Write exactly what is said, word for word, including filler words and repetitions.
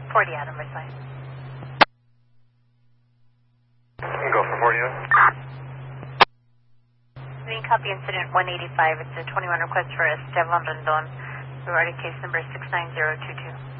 forty Adam, Riverside. Go for forty Adam. Green copy incident one eighty-five. It's a twenty-one request for a Esteban Rondon regarding case number six nine zero two two.